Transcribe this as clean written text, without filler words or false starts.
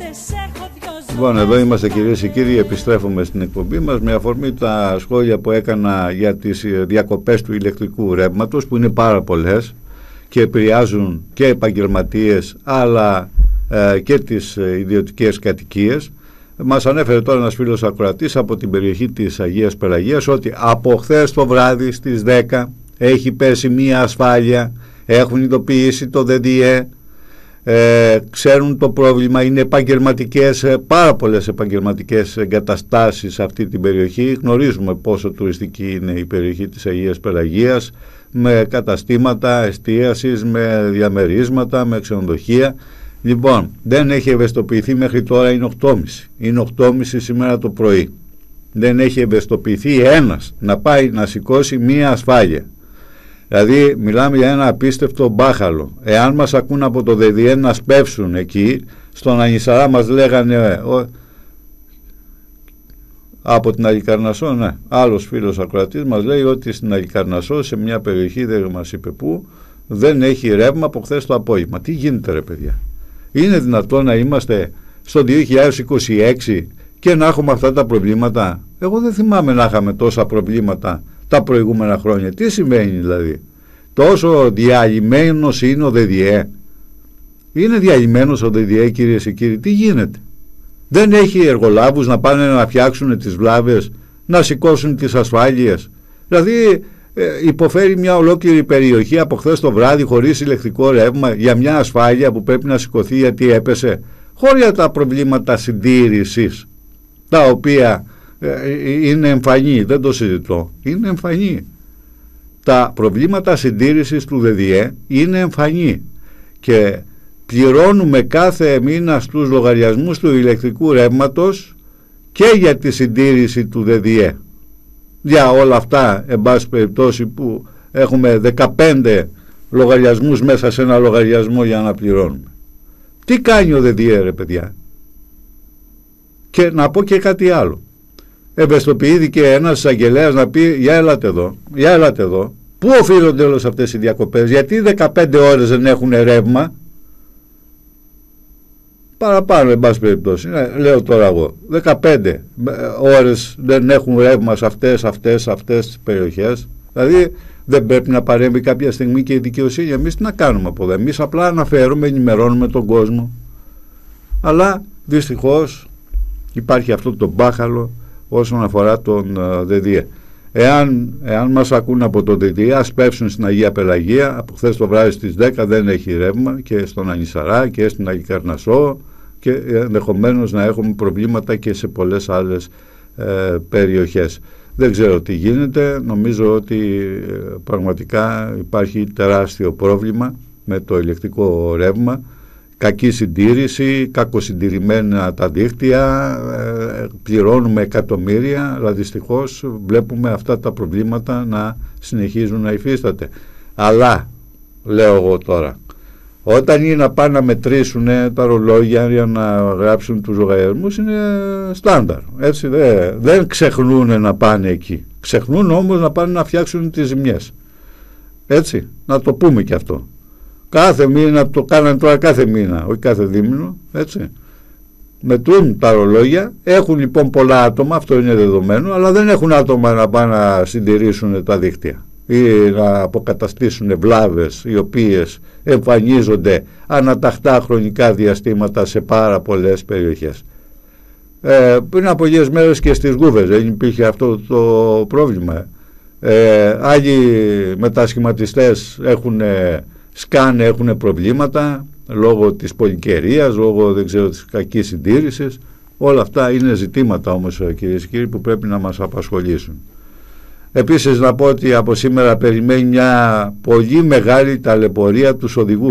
Λοιπόν, εδώ είμαστε κυρίες και κύριοι, επιστρέφουμε στην εκπομπή μας με αφορμή τα σχόλια που έκανα για τις διακοπές του ηλεκτρικού ρεύματος, που είναι πάρα πολλές και επηρεάζουν και επαγγελματίες αλλά και τις ιδιωτικές κατοικίες. Μας ανέφερε τώρα ένας φίλος ακροατής από την περιοχή της Αγίας Πελαγίας ότι από χθες το βράδυ στις 10 έχει πέσει μία ασφάλεια, έχουν ειδοποιήσει το ΔΔΕ, ξέρουν το πρόβλημα, είναι επαγγελματικές, πάρα πολλές επαγγελματικές εγκαταστάσεις σε αυτή την περιοχή. Γνωρίζουμε πόσο τουριστική είναι η περιοχή της Αγίας Πελαγίας, με καταστήματα εστίασης, με διαμερίσματα, με ξενοδοχεία. Λοιπόν, δεν έχει ευαισθητοποιηθεί μέχρι τώρα, είναι 8.30. Είναι 8.30 σήμερα το πρωί. Δεν έχει ευαισθητοποιηθεί ένας να πάει να σηκώσει μία ασφάλεια. Δηλαδή μιλάμε για ένα απίστευτο μπάχαλο. Εάν μας ακούν από το ΔΔΕ να σπεύσουν εκεί, στον Ανισαρά μας λέγανε από την Αγικαρνασσό, ναι, άλλος φίλος ακροατής μας λέει ότι στην Αγικαρνασσό, σε μια περιοχή, δεν μας είπε πού, δεν έχει ρεύμα από χθες το απόγευμα. Τι γίνεται ρε παιδιά? Είναι δυνατόν να είμαστε στο 2026 και να έχουμε αυτά τα προβλήματα? Εγώ δεν θυμάμαι να είχαμε τόσα προβλήματα τα προηγούμενα χρόνια. Τι σημαίνει δηλαδή? Τόσο διαλυμένος είναι ο ΔΔΕ? Είναι διαλυμένος ο ΔΔΕ κυρίες και κύριοι? Τι γίνεται? Δεν έχει εργολάβους να πάνε να φτιάξουν τις βλάβες, να σηκώσουν τις ασφάλειες? Δηλαδή υποφέρει μια ολόκληρη περιοχή από χθες το βράδυ χωρίς ηλεκτρικό ρεύμα για μια ασφάλεια που πρέπει να σηκωθεί γιατί έπεσε, χωρίς τα προβλήματα συντήρησης, τα οποία είναι εμφανή, δεν το συζητώ, είναι εμφανή. Τα προβλήματα συντήρησης του ΔΔΕ είναι εμφανή και πληρώνουμε κάθε μήνα στους λογαριασμούς του ηλεκτρικού ρεύματος και για τη συντήρηση του ΔΔΕ. Για όλα αυτά, εν πάση περιπτώσει, που έχουμε 15 λογαριασμούς μέσα σε ένα λογαριασμό για να πληρώνουμε. Τι κάνει ο ΔΔΕ ρε παιδιά? Και να πω και κάτι άλλο. Ευαισθητοποιήθηκε ένας εισαγγελέας να πει για έλατε εδώ. Πού οφείλονται όλες αυτές οι διακοπές? Γιατί 15 ώρες δεν έχουν ρεύμα? Παραπάνω εν πάση περιπτώσει, λέω τώρα εγώ, 15 ώρες δεν έχουν ρεύμα σε αυτές τις περιοχές. Δηλαδή δεν πρέπει να παρέμβει κάποια στιγμή και η δικαιοσύνη? Εμείς τι να κάνουμε από εδώ? Εμείς απλά αναφέρουμε, ενημερώνουμε τον κόσμο, αλλά δυστυχώς υπάρχει αυτό το μπάχαλο όσον αφορά τον ΔΔΕ. Εάν μας ακούν από το ΔΔΕ, ας πέψουν στην Αγία Πελαγία. Από χθες το βράδυ στις 10 δεν έχει ρεύμα και στον Ανισαρά και στην Αγικαρνασσό και ενδεχομένως να έχουμε προβλήματα και σε πολλές άλλες περιοχές. Δεν ξέρω τι γίνεται. Νομίζω ότι πραγματικά υπάρχει τεράστιο πρόβλημα με το ηλεκτρικό ρεύμα. Κακή συντήρηση, κακοσυντηρημένα τα δίκτυα, πληρώνουμε εκατομμύρια, αλλά δυστυχώς βλέπουμε αυτά τα προβλήματα να συνεχίζουν να υφίσταται. Αλλά, λέω εγώ τώρα, όταν είναι να πάνε να μετρήσουν τα ρολόγια για να γράψουν τους λογαριασμούς, είναι στάνταρ. Έτσι, δεν ξεχνούν να πάνε εκεί. Ξεχνούν όμως να πάνε να φτιάξουν τις ζημιές. Έτσι, να το πούμε και αυτό. Κάθε μήνα, το κάνανε τώρα κάθε μήνα, όχι κάθε δίμηνο, έτσι. Μετρούν τα ρολόγια, έχουν λοιπόν πολλά άτομα, αυτό είναι δεδομένο, αλλά δεν έχουν άτομα να πάνε να συντηρήσουν τα δίκτυα ή να αποκαταστήσουν βλάβες οι οποίες εμφανίζονται αναταχτά χρονικά διαστήματα σε πάρα πολλές περιοχές. Πριν από λίγες μέρες και στις Γούβες δεν υπήρχε αυτό το πρόβλημα. Άλλοι μετασχηματιστές έχουν προβλήματα λόγω της πολυκαιρίας, λόγω δεν ξέρω της κακής συντήρησης. Όλα αυτά είναι ζητήματα όμως κυρίες και κύριοι που πρέπει να μας απασχολήσουν. Επίσης να πω ότι από σήμερα περιμένει μια πολύ μεγάλη ταλαιπωρία τους οδηγούς.